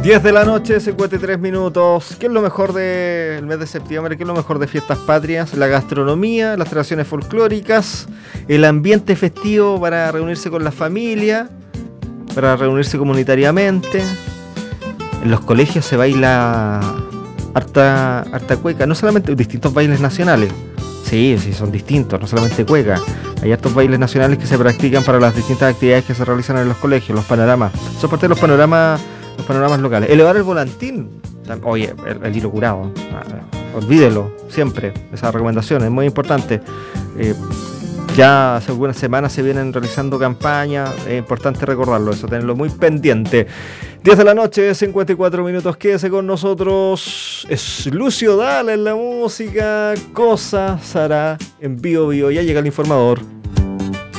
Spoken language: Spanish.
10 de la noche, 53 minutos. ¿Qué es lo mejor del mes de septiembre? ¿Qué es lo mejor de Fiestas Patrias? La gastronomía, las tradiciones folclóricas, el ambiente festivo para reunirse con la familia, para reunirse comunitariamente. En los colegios se baila harta cueca, no solamente distintos bailes nacionales. Sí, son distintos, no solamente cueca. Hay hartos bailes nacionales que se practican para las distintas actividades que se realizan en los colegios, los panoramas. Son parte de los panoramas locales. Elevar el volantín. Oye, el hilo curado. Olvídelo, siempre. Esa recomendación es muy importante. Ya hace algunas semanas se vienen realizando campañas. Es importante recordarlo, eso, tenerlo muy pendiente. 10 de la noche, 54 minutos. Quédese con nosotros. Es Lucio Dalla en la música. Cosa Sara en Bio Bio. Ya llega el informador.